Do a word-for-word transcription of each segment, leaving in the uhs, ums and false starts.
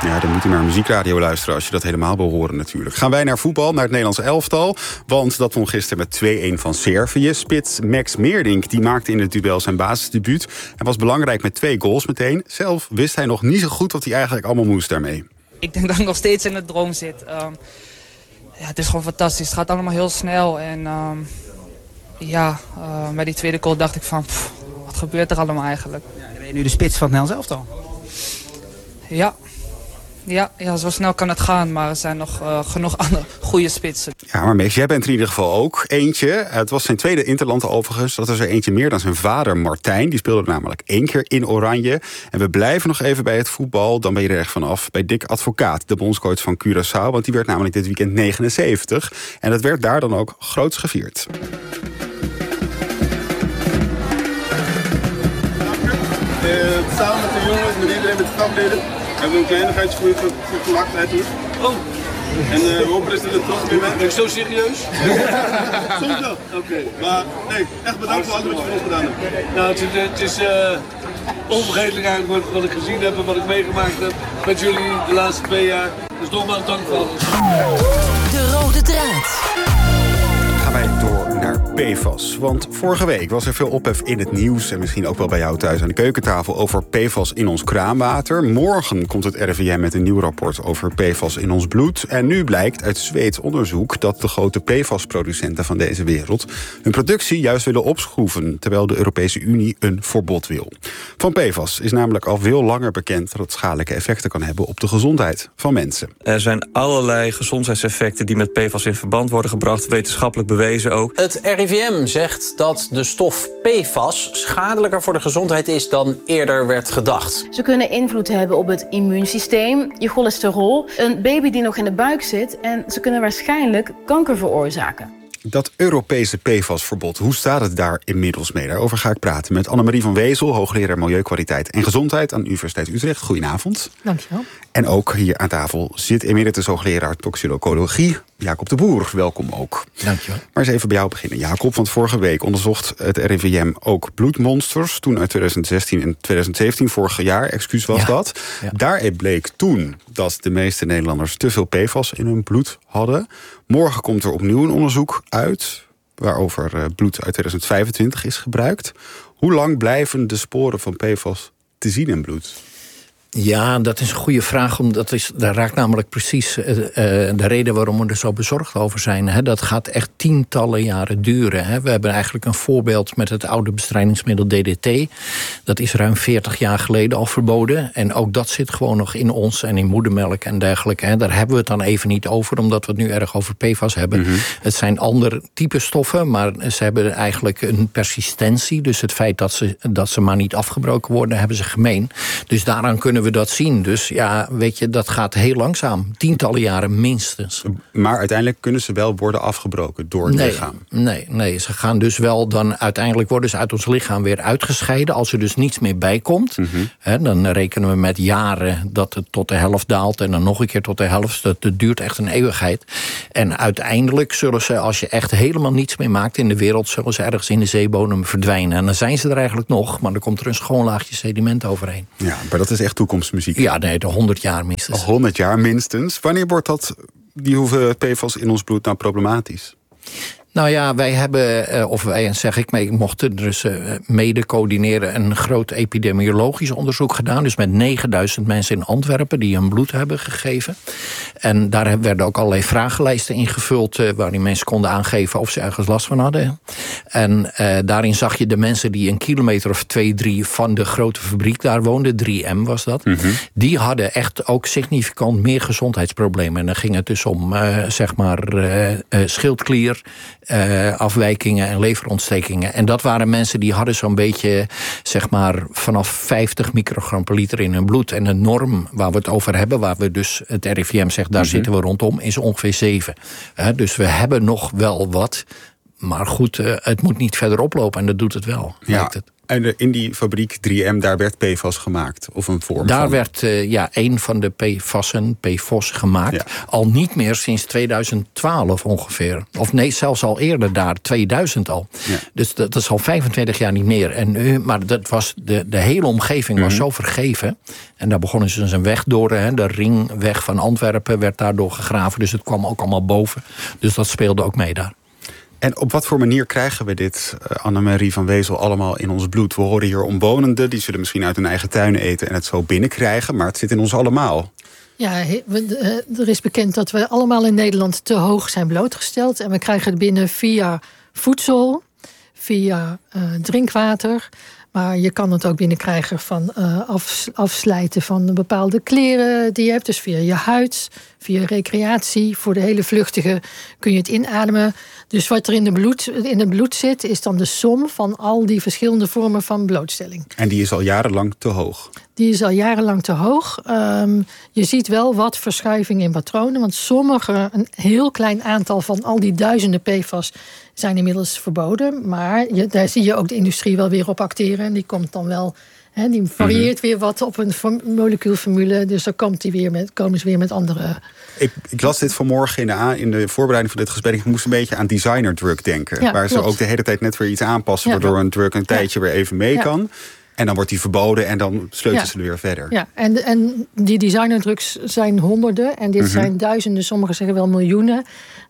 Ja, dan moet je naar muziekradio luisteren als je dat helemaal wil horen natuurlijk. Gaan wij naar voetbal, naar het Nederlands elftal. Want dat won gisteren met twee-een van Servië. Spits Max Meerdink die maakte in het duel zijn basisdebuut. Hij was belangrijk met twee goals meteen. Zelf wist hij nog niet zo goed wat hij eigenlijk allemaal moest daarmee. Ik denk dat ik nog steeds in de droom zit. Um, ja, het is gewoon fantastisch. Het gaat allemaal heel snel. En um, ja, uh, bij die tweede goal dacht ik van... Pff, wat gebeurt er allemaal eigenlijk? Ja, ben je nu de spits van het Nederlands elftal? Ja. Ja, ja, zo snel kan het gaan, maar er zijn nog uh, genoeg andere goede spitsen. Ja, maar Mees, jij bent er in ieder geval ook eentje. Het was zijn tweede interland overigens. Dat is er eentje meer dan zijn vader Martijn. Die speelde namelijk één keer in Oranje. En we blijven nog even bij het voetbal. Dan ben je er echt vanaf bij Dick Advocaat, de bondscoach van Curaçao. Want die werd namelijk dit weekend negenenzeventig. En dat werd daar dan ook groots gevierd. Uh, samen met de jongens, met iedereen, met de stapleden, hebben we een kleinigheidje voor je gemaakt uit hier. Oh. En uh, we hopen dat je er trots mee bent. Ben ik zo serieus? Soms wel. Oké. Okay. Maar nee, echt bedankt voor alles wat je voor ons gedaan hebt. Nou, het is, het is uh, onvergetelijk eigenlijk wat, wat ik gezien heb en wat ik meegemaakt heb met jullie de laatste twee jaar. Dus nogmaals dank voor alles. De rode draad. Gaan wij door naar P F A S. Want vorige week was er veel ophef in het nieuws... en misschien ook wel bij jou thuis aan de keukentafel... over P F A S in ons kraanwater. Morgen komt het R I V M met een nieuw rapport over P F A S in ons bloed. En nu blijkt uit Zweeds onderzoek... dat de grote P F A S-producenten van deze wereld... hun productie juist willen opschroeven... terwijl de Europese Unie een verbod wil. Van P F A S is namelijk al veel langer bekend... dat het schadelijke effecten kan hebben op de gezondheid van mensen. Er zijn allerlei gezondheidseffecten die met P F A S in verband worden gebracht... wetenschappelijk bewezen ook. Het R I V M zegt dat de stof P F A S schadelijker voor de gezondheid is dan eerder werd gedacht. Ze kunnen invloed hebben op het immuunsysteem, je cholesterol, een baby die nog in de buik zit en ze kunnen waarschijnlijk kanker veroorzaken. Dat Europese P F A S-verbod, hoe staat het daar inmiddels mee? Daarover ga ik praten met Annemarie van Wezel, hoogleraar Milieukwaliteit en Gezondheid aan de Universiteit Utrecht. Goedenavond. Dankjewel. En ook hier aan tafel zit emeritus hoogleraar toxicologie Jacob de Boer. Welkom ook. Dankjewel. Maar eens even bij jou beginnen, Jacob. Want vorige week onderzocht het R I V M ook bloedmonsters. Toen uit twintig zestien en twintig zeventien, vorig jaar, excuus was ja. dat. Ja. Daar bleek toen dat de meeste Nederlanders te veel P F A S in hun bloed hadden. Morgen komt er opnieuw een onderzoek uit... waarover bloed uit twintig vijfentwintig is gebruikt. Hoe lang blijven de sporen van P F A S te zien in bloed? Ja, dat is een goede vraag. Omdat dat, is, dat raakt namelijk precies uh, uh, de reden waarom we er zo bezorgd over zijn. Hè. Dat gaat echt tientallen jaren duren. Hè. We hebben eigenlijk een voorbeeld met het oude bestrijdingsmiddel D D T. Dat is ruim veertig jaar geleden al verboden. En ook dat zit gewoon nog in ons en in moedermelk en dergelijke. Hè. Daar hebben we het dan even niet over, omdat we het nu erg over P F A S hebben. Mm-hmm. Het zijn ander type stoffen, maar ze hebben eigenlijk een persistentie. Dus het feit dat ze, dat ze maar niet afgebroken worden, hebben ze gemeen. Dus daaraan kunnen we dat zien. Dus ja, weet je, dat gaat heel langzaam. Tientallen jaren minstens. Maar uiteindelijk kunnen ze wel worden afgebroken door het nee, lichaam? Nee, nee, ze gaan dus wel dan... Uiteindelijk worden ze uit ons lichaam weer uitgescheiden. Als er dus niets meer bij komt, mm-hmm. hè, dan rekenen we met jaren dat het tot de helft daalt. En dan nog een keer tot de helft. Dat, dat duurt echt een eeuwigheid. En uiteindelijk zullen ze, als je echt helemaal niets meer maakt in de wereld, zullen ze ergens in de zeebodem verdwijnen. En dan zijn ze er eigenlijk nog, maar dan komt er een schoon laagje sediment overheen. Ja, maar dat is echt toekomstmuziek. Ja, nee, de honderd jaar minstens. honderd jaar minstens. Wanneer wordt dat, die hoeveelheid P F A S in ons bloed nou problematisch? Nou ja, wij hebben, of wij zeg ik, maar ik mocht dus mede coördineren een groot epidemiologisch onderzoek gedaan. Dus met negenduizend mensen in Antwerpen die hun bloed hebben gegeven. En daar werden ook allerlei vragenlijsten ingevuld waarin mensen konden aangeven of ze ergens last van hadden. En uh, daarin zag je de mensen die een kilometer of twee, drie van de grote fabriek daar woonden, drie M was dat. Mm-hmm. Die hadden echt ook significant meer gezondheidsproblemen. En dan ging het dus om, uh, zeg maar, uh, uh, schildklier, Uh, afwijkingen en leverontstekingen. En dat waren mensen die hadden zo'n beetje, zeg maar, vanaf vijftig microgram per liter in hun bloed. En de norm waar we het over hebben, waar we dus het R I V M zegt, daar mm-hmm. zitten we rondom, is ongeveer zeven. Uh, dus we hebben nog wel wat. maar goed, uh, het moet niet verder oplopen en dat doet het wel. Ja. Het. En in die fabriek drie M, daar werd P F A S gemaakt? Of een vorm daar van? werd uh, ja, een van de P F A S'en, P F O S, gemaakt. Ja. Al niet meer sinds tweeduizend twaalf ongeveer. Of nee, zelfs al eerder daar, tweeduizend al. Ja. Dus dat, dat is al vijfentwintig jaar niet meer. En, uh, maar dat was de, de hele omgeving was mm-hmm. zo vergeven. En daar begonnen ze dus een weg door. Hè, de ringweg van Antwerpen werd daardoor gegraven. Dus het kwam ook allemaal boven. Dus dat speelde ook mee daar. En op wat voor manier krijgen we dit, uh, Annemarie van Wezel, allemaal in ons bloed? We horen hier omwonenden, die zullen misschien uit hun eigen tuin eten en het zo binnenkrijgen, maar het zit in ons allemaal. Ja, er is bekend dat we allemaal in Nederland te hoog zijn blootgesteld. En we krijgen het binnen via voedsel, via uh, drinkwater. Maar je kan het ook binnenkrijgen van uh, af, afslijten van bepaalde kleren die je hebt. Dus via je huid, via recreatie. Voor de hele vluchtige kun je het inademen. Dus wat er in, de bloed, in het bloed zit, is dan de som van al die verschillende vormen van blootstelling. En die is al jarenlang te hoog? Die is al jarenlang te hoog. Um, je ziet wel wat verschuiving in patronen. Want sommige, een heel klein aantal van al die duizenden P F A S zijn inmiddels verboden. Maar je, daar zie je ook de industrie wel weer op acteren. En die komt dan wel, hè, die varieert mm-hmm. weer wat op een molecuulformule. Dus dan komt die weer met, komen ze weer met andere. Ik, ik las dit vanmorgen in de, in de voorbereiding van dit gesprek. Ik moest een beetje aan designer drug denken. Ja, waar klopt. ze ook de hele tijd net weer iets aanpassen. Ja, waardoor een drug een tijdje ja. weer even mee ja. kan. En dan wordt die verboden en dan sleutelen ja. ze er weer verder. Ja, en, en die designerdrugs zijn honderden. En dit mm-hmm. zijn duizenden, sommigen zeggen wel miljoenen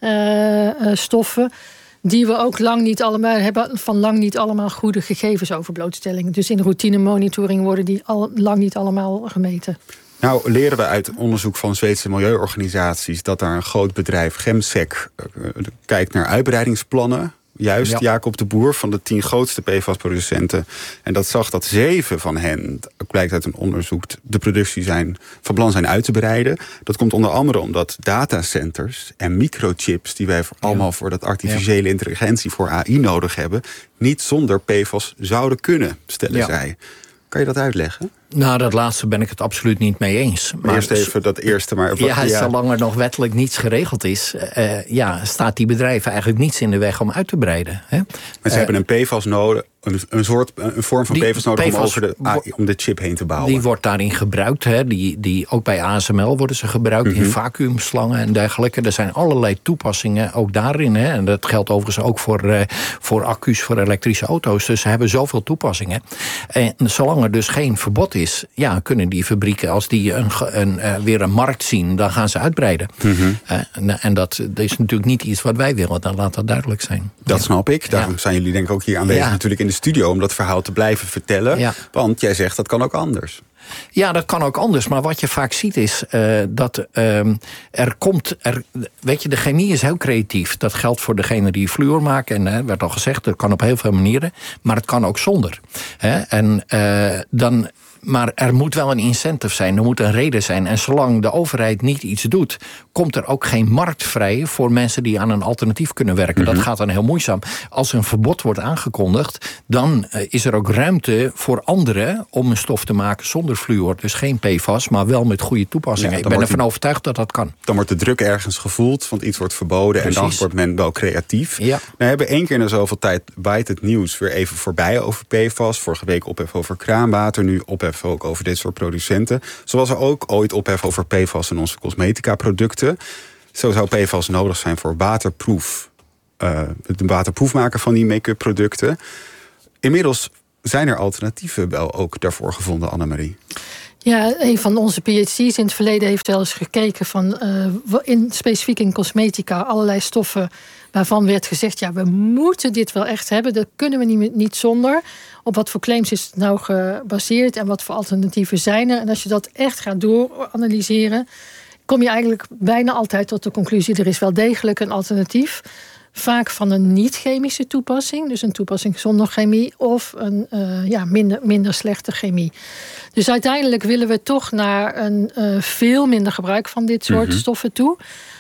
uh, uh, stoffen. Die we ook lang niet allemaal hebben, van lang niet allemaal goede gegevens over blootstelling. Dus in routinemonitoring worden die al, lang niet allemaal gemeten. Nou leren we uit onderzoek van Zweedse milieuorganisaties dat daar een groot bedrijf, Gemsec, uh, kijkt naar uitbreidingsplannen. Juist, ja. Jacob de Boer van de tien grootste P F A S-producenten. En dat zag dat zeven van hen, blijkt uit een onderzoek, de productie zijn, van plan zijn uit te breiden. Dat komt onder andere omdat datacenters en microchips, die wij ja. allemaal voor dat artificiële ja. intelligentie, voor A I nodig hebben, niet zonder P F A S zouden kunnen, stellen ja. zij. Kan je dat uitleggen? Nou, dat laatste ben ik het absoluut niet mee eens. Maar eerst even dat eerste. Maar ja, ja, zolang er nog wettelijk niets geregeld is, Uh, ja, staat die bedrijven eigenlijk niets in de weg om uit te breiden. Hè? Maar ze uh, hebben een P F A S nodig, een, een soort een vorm van die, P F A S nodig P F A S om over de A I, om de chip heen te bouwen. Die wordt daarin gebruikt. Hè? Die, die, ook bij A S M L worden ze gebruikt, mm-hmm. in vacuümslangen en dergelijke. Er zijn allerlei toepassingen ook daarin. Hè? En dat geldt overigens ook voor, uh, voor accu's voor elektrische auto's. Dus ze hebben zoveel toepassingen. En zolang er dus geen verbod is, ja, kunnen die fabrieken, als die een, een, uh, weer een markt zien, dan gaan ze uitbreiden. Mm-hmm. Uh, en en dat, dat is natuurlijk niet iets wat wij willen. Dan laat dat duidelijk zijn. Dat ja. snap ik. Daarom ja. zijn jullie denk ik ook hier aanwezig ja. natuurlijk in de studio om dat verhaal te blijven vertellen. Ja. Want jij zegt dat kan ook anders. Ja, dat kan ook anders. Maar wat je vaak ziet is uh, dat uh, er komt. Er, weet je, de chemie is heel creatief. Dat geldt voor degene die fluor maken. En uh, werd al gezegd, dat kan op heel veel manieren. Maar het kan ook zonder. Hè? En uh, dan. Maar er moet wel een incentive zijn, er moet een reden zijn. En zolang de overheid niet iets doet, komt er ook geen markt vrij voor mensen die aan een alternatief kunnen werken. Mm-hmm. Dat gaat dan heel moeizaam. Als een verbod wordt aangekondigd, dan uh, is er ook ruimte voor anderen om een stof te maken zonder fluor. Dus geen P F A S, maar wel met goede toepassingen. Ja, ik ben ervan die, overtuigd dat dat kan. Dan wordt de druk ergens gevoeld, want iets wordt verboden. Precies. En dan wordt men wel creatief. Ja. Nou, we hebben één keer in de zoveel tijd waait het nieuws weer even voorbij over P F A S. Vorige week ophef over kraanwater, nu ophef ook over dit soort producenten. Zoals er ook ooit ophef over P F A S in onze cosmetica-producten. Zo zou P F A S nodig zijn voor waterproef. Uh, het waterproef maken van die make-up producten. Inmiddels zijn er alternatieven wel ook daarvoor gevonden, Annemarie. Ja, een van onze P H D's in het verleden heeft wel eens gekeken van uh, in, specifiek in cosmetica allerlei stoffen waarvan werd gezegd, ja, we moeten dit wel echt hebben. Dat kunnen we niet, niet zonder. Op wat voor claims is het nou gebaseerd en wat voor alternatieven zijn er? En als je dat echt gaat dooranalyseren, kom je eigenlijk bijna altijd tot de conclusie, er is wel degelijk een alternatief. Vaak van een niet-chemische toepassing, dus een toepassing zonder chemie, of een uh, ja, minder, minder slechte chemie. Dus uiteindelijk willen we toch naar een uh, veel minder gebruik van dit soort mm-hmm. stoffen toe.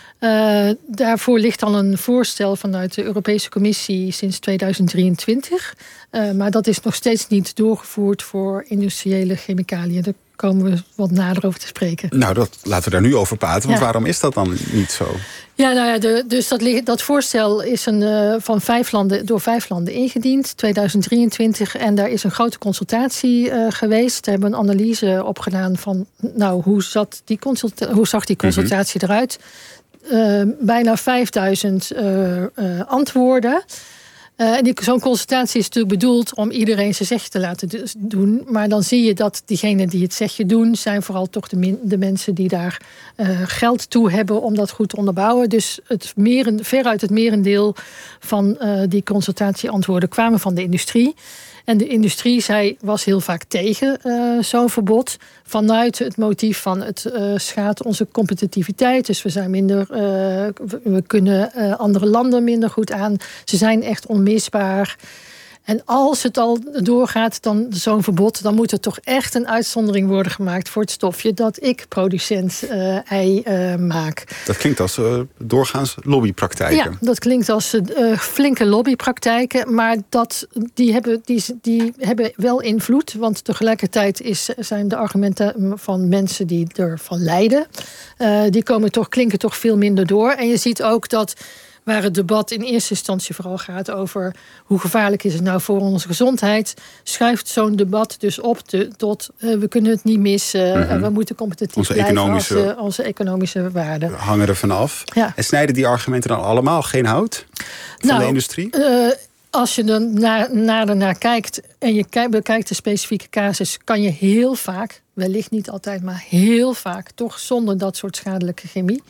Uh, daarvoor ligt dan een voorstel vanuit de Europese Commissie sinds tweeduizend drieëntwintig. Uh, maar dat is nog steeds niet doorgevoerd voor industriële chemicaliën. Er komen we wat nader over te spreken. Nou, dat, laten we daar nu over praten. Want Ja. waarom is dat dan niet zo? Ja, nou ja, de, dus dat, ligt- dat voorstel is een, uh, van vijf landen, door vijf landen ingediend, tweeduizend drieëntwintig. En daar is een grote consultatie uh, geweest. Daar hebben we een analyse op gedaan van, nou, hoe, zat die consulta- hoe zag die consultatie mm-hmm. eruit? Uh, bijna vijfduizend uh, uh, antwoorden. Uh, en die, zo'n consultatie is natuurlijk bedoeld om iedereen zijn zegje te laten dus doen. Maar dan zie je dat diegenen die het zegje doen, zijn vooral toch de, min, de mensen die daar uh, geld toe hebben om dat goed te onderbouwen. Dus het meren, veruit het merendeel van uh, die consultatieantwoorden kwamen van de industrie. En de industrie zei, was heel vaak tegen uh, zo'n verbod. Vanuit het motief van het uh, schaadt onze competitiviteit. Dus we zijn minder, uh, we kunnen uh, andere landen minder goed aan. Ze zijn echt onmisbaar. En als het al doorgaat, dan zo'n verbod, dan moet er toch echt een uitzondering worden gemaakt voor het stofje dat ik, producent, uh, ei uh, maak. Dat klinkt als uh, doorgaans lobbypraktijken. Ja, dat klinkt als uh, flinke lobbypraktijken, maar dat, die, hebben, die, die hebben wel invloed, want tegelijkertijd is, zijn de argumenten van mensen die ervan lijden, uh, die komen toch, klinken toch veel minder door. En je ziet ook dat waar het debat in eerste instantie vooral gaat over hoe gevaarlijk is het nou voor onze gezondheid, schuift zo'n debat dus op te, tot uh, we kunnen het niet missen, mm-hmm. uh, we moeten competitief onze blijven economische, als, uh, onze economische waarden. Hangen er vanaf. Ja. En snijden die argumenten dan allemaal geen hout van nou, de industrie? Uh, als je er naar, nader naar kijkt en je kijk, bekijkt de specifieke casus, kan je heel vaak, wellicht niet altijd, maar heel vaak toch zonder dat soort schadelijke chemie.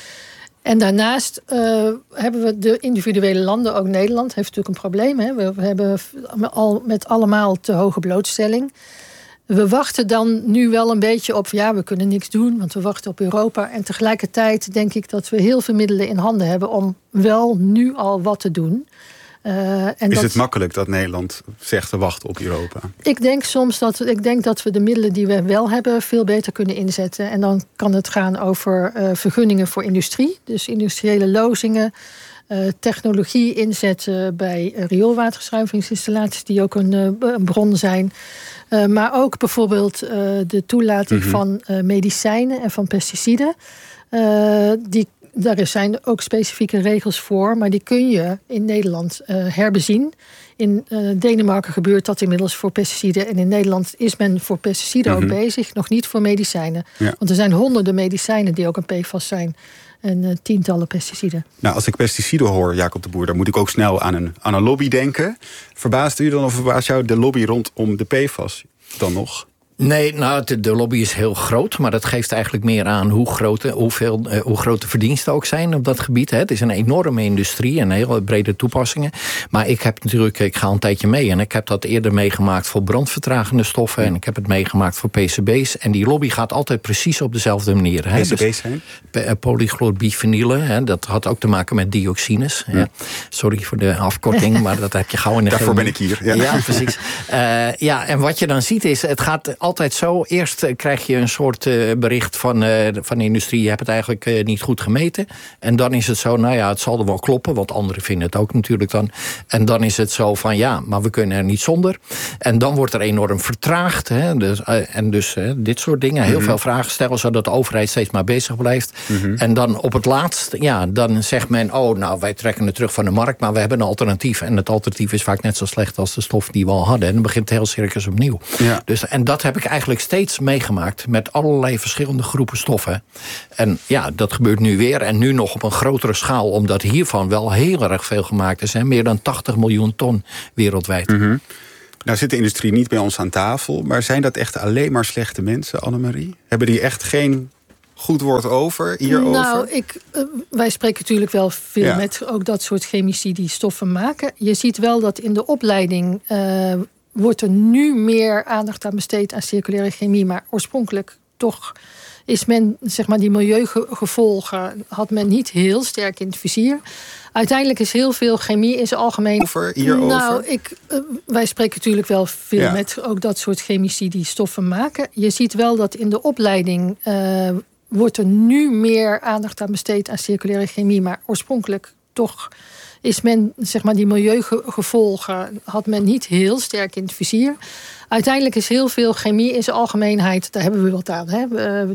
En daarnaast uh, hebben we de individuele landen, ook Nederland heeft natuurlijk een probleem. Hè? We, we hebben al met allemaal te hoge blootstelling. We wachten dan nu wel een beetje op, ja, we kunnen niks doen, want we wachten op Europa. En tegelijkertijd denk ik dat we heel veel middelen in handen hebben om wel nu al wat te doen. Uh, en is dat, het makkelijk dat Nederland zegt te wachten op Europa? Ik denk soms dat, ik denk dat we de middelen die we wel hebben veel beter kunnen inzetten. En dan kan het gaan over uh, vergunningen voor industrie. Dus industriële lozingen. Uh, technologie inzetten bij uh, rioolwaterschuivingsinstallaties die ook een, uh, een bron zijn. Uh, maar ook bijvoorbeeld uh, de toelating mm-hmm. van uh, medicijnen en van pesticiden. Uh, die Daar zijn ook specifieke regels voor, maar die kun je in Nederland uh, herbezien. In uh, Denemarken gebeurt dat inmiddels voor pesticiden. En in Nederland is men voor pesticiden mm-hmm. ook bezig, nog niet voor medicijnen. Ja. Want er zijn honderden medicijnen die ook een P F A S zijn. En uh, tientallen pesticiden. Nou, als ik pesticiden hoor, Jacob de Boer, dan moet ik ook snel aan een, aan een lobby denken. Verbaast u dan of verbaast jou de lobby rondom de P F A S dan nog? Nee, nou, de lobby is heel groot, maar dat geeft eigenlijk meer aan hoe groot, hoeveel, hoe groot de verdiensten ook zijn op dat gebied. Het is een enorme industrie en heel brede toepassingen. Maar ik heb natuurlijk, ik ga een tijdje mee en ik heb dat eerder meegemaakt voor brandvertragende stoffen en ik heb het meegemaakt voor P C B's. En die lobby gaat altijd precies op dezelfde manier. P C B's zijn? Dus, polychlorbiphenylen, dat had ook te maken met dioxines. Ja. Ja. Sorry voor de afkorting, maar dat heb je gauw in de Daarvoor ben ik hier. Ja, ja precies. Uh, ja, en wat je dan ziet is, het gaat altijd zo. Eerst krijg je een soort uh, bericht van, uh, van de industrie, je hebt het eigenlijk uh, niet goed gemeten. En dan is het zo, nou ja, het zal er wel kloppen, want anderen vinden het ook natuurlijk dan. En dan is het zo van, ja, maar we kunnen er niet zonder. En dan wordt er enorm vertraagd. Hè, dus, uh, en dus uh, dit soort dingen, heel mm-hmm. veel vragen stellen, zodat de overheid steeds maar bezig blijft. Mm-hmm. En dan op het laatst, ja, dan zegt men, oh, nou, wij trekken het terug van de markt, maar we hebben een alternatief. En het alternatief is vaak net zo slecht als de stof die we al hadden. En dan begint het heel circus opnieuw. Ja. Dus, en dat heb ik eigenlijk steeds meegemaakt met allerlei verschillende groepen stoffen. En ja, dat gebeurt nu weer. En nu nog op een grotere schaal, omdat hiervan wel heel erg veel gemaakt is. Hè? Meer dan tachtig miljoen ton wereldwijd. Mm-hmm. Nou zit de industrie niet bij ons aan tafel, maar zijn dat echt alleen maar slechte mensen, Annemarie? Hebben die echt geen goed woord over hierover? Nou, ik, uh, wij spreken natuurlijk wel veel ja. met ook dat soort chemici die stoffen maken. Je ziet wel dat in de opleiding Uh, wordt er nu meer aandacht aan besteed aan circulaire chemie. Maar oorspronkelijk toch is men, zeg maar, die milieugevolgen had men niet heel sterk in het vizier. Uiteindelijk is heel veel chemie in zijn algemeen Over, hierover? Nou, ik, uh, wij spreken natuurlijk wel veel ja. met ook dat soort chemici die stoffen maken. Je ziet wel dat in de opleiding Uh, wordt er nu meer aandacht aan besteed aan circulaire chemie. Maar oorspronkelijk toch is men, zeg maar, die milieugevolgen had men niet heel sterk in het vizier. Uiteindelijk is heel veel chemie in zijn algemeenheid, daar hebben we wat aan. Hè?